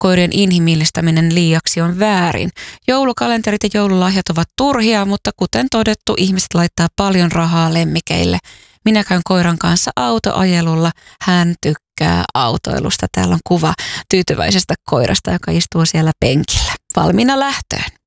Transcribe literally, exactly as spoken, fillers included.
koirien inhimillistäminen liiaksi on väärin. Joulukalenterit ja joululahjat ovat turhia, mutta kuten todettu, ihmiset laittaa paljon rahaa lemmikeille. Minä käyn koiran kanssa autoajelulla. Hän tykkää autoilusta. Täällä on kuva tyytyväisestä koirasta, joka istuu siellä penkillä valmiina lähtöön.